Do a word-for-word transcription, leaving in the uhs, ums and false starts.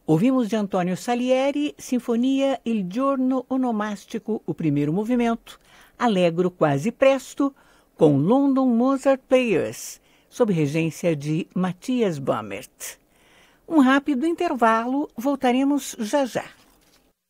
Ouvimos de Antonio Salieri, Sinfonia Il Giorno Onomastico, o primeiro movimento, Allegro quasi presto, com London Mozart Players, sob regência de Matthias Baumert. Um rápido intervalo, voltaremos já já.